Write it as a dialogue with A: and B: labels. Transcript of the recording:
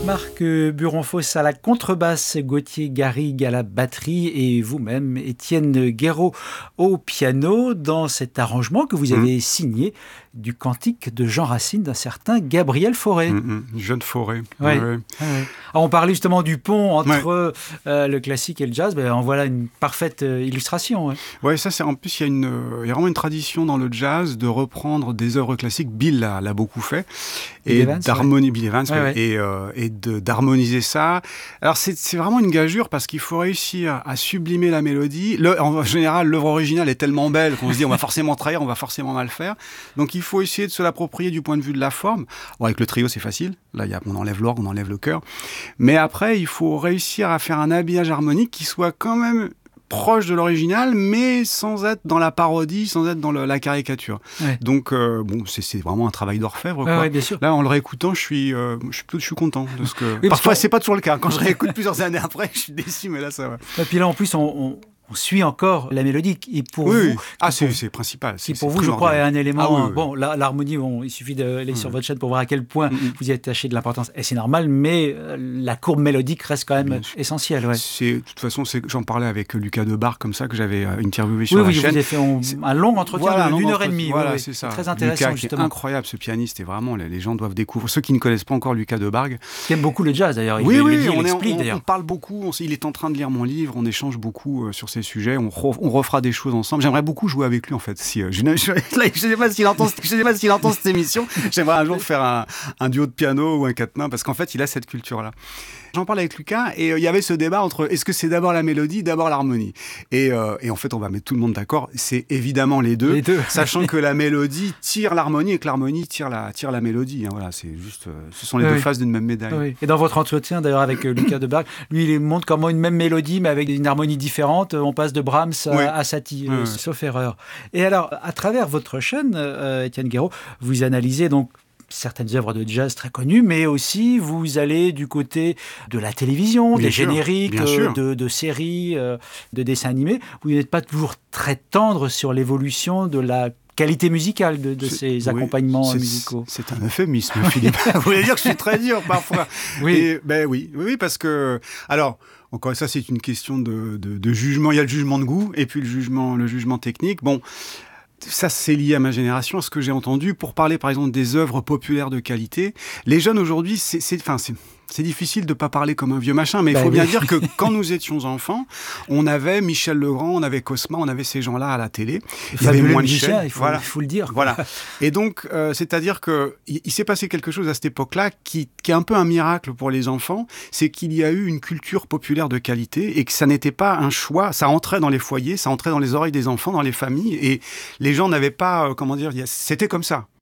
A: Marc Buronfos à la contrebasse, Gauthier Garrigue à la batterie et vous-même, Étienne Guéraud, au piano, dans cet arrangement que vous avez signé du cantique de Jean Racine d'un certain Gabriel Fauré.
B: Jeune Fauré.
A: Ouais. Ouais. Alors, on parlait justement du pont entre le classique et le jazz. En voilà une parfaite illustration.
B: Oui, ça, c'est en plus, il y a vraiment une tradition dans le jazz de reprendre des œuvres classiques. Bill l'a beaucoup fait.
A: Bill Evans,
B: et d'harmoniser ça. Alors, c'est vraiment une gageure parce qu'il faut réussir à sublimer la mélodie. En général, l'œuvre originale est tellement belle qu'on se dit on va forcément trahir, on va forcément mal faire. Donc, il faut essayer de se l'approprier du point de vue de la forme. Bon, avec le trio, c'est facile. Là, on enlève l'orgue, on enlève le chœur. Mais après, il faut réussir à faire un habillage harmonique qui soit quand même proche de l'original, mais sans être dans la parodie, sans être dans la caricature. Ouais. Donc, c'est vraiment un travail d'orfèvre.
A: Ouais, bien sûr.
B: Là, en le réécoutant, je suis content de ce que. Parfois, c'est pas toujours le cas. Quand je réécoute plusieurs années après, je suis déçu, mais là, ça va.
A: Et puis là, en plus, on suit encore la mélodie. Et pour vous,
B: c'est principal.
A: Qui pour vous, je crois, est un élément. Bon, l'harmonie, il suffit d'aller sur votre chaîne pour voir à quel point vous y attachez de l'importance. Et c'est normal, mais la courbe mélodique reste quand même essentielle. Ouais.
B: De toute façon, j'en parlais avec Lucas Debargue, comme ça, que j'avais interviewé sur la chaîne.
A: Oui, vous avez fait un long entretien d'une heure et demie.
B: Voilà, c'est ça.
A: Très intéressant,
B: Lucas,
A: justement.
B: Qui est incroyable, ce pianiste. Et vraiment, les gens doivent découvrir. Ceux qui ne connaissent pas encore Lucas Debargue.
A: Qui aime beaucoup le jazz, d'ailleurs.
B: On parle beaucoup. Il est en train de lire mon livre. On échange beaucoup sur ces sujets. On refera des choses ensemble. J'aimerais beaucoup jouer avec lui, en fait. Je sais pas s'il entend cette émission. J'aimerais un jour faire un duo de piano ou un quatre mains, parce qu'en fait, il a cette culture-là. J'en parle avec Lucas et il y avait ce débat entre est-ce que c'est d'abord la mélodie, d'abord l'harmonie. Et en fait, on va mettre tout le monde d'accord. C'est évidemment les deux. Sachant que la mélodie tire l'harmonie et que l'harmonie tire la mélodie. Voilà, c'est juste, ce sont les deux faces d'une même médaille.
A: Oui. Et dans votre entretien, d'ailleurs, avec Lucas Debargue, lui, il montre comment une même mélodie, mais avec une harmonie différente, on passe de Brahms à Satie, sauf erreur. Et alors, à travers votre chaîne, Étienne Guéraud, vous analysez donc certaines œuvres de jazz très connues, mais aussi vous allez du côté de la télévision, des génériques, de séries, de dessins animés. Vous n'êtes pas toujours très tendre sur l'évolution de la qualité musicale de ces accompagnements musicaux.
B: C'est un euphémisme, Philippe. Vous voulez dire que je suis très dur parfois. Oui, parce que... Alors, encore ça, c'est une question de jugement. Il y a le jugement de goût et puis le jugement technique. Bon... Ça, c'est lié à ma génération, à ce que j'ai entendu. Pour parler, par exemple, des œuvres populaires de qualité, les jeunes aujourd'hui, c'est difficile de ne pas parler comme un vieux machin, mais il faut bien dire que quand nous étions enfants, on avait Michel Legrand, on avait Cosma, on avait ces gens-là à la télé.
A: Il y avait moins de chaînes. Il faut le dire.
B: Voilà. Et donc, c'est-à-dire qu'il s'est passé quelque chose à cette époque-là qui est un peu un miracle pour les enfants, c'est qu'il y a eu une culture populaire de qualité et que ça n'était pas un choix, ça entrait dans les foyers, ça entrait dans les oreilles des enfants, dans les familles, et les gens n'avaient pas, c'était comme ça.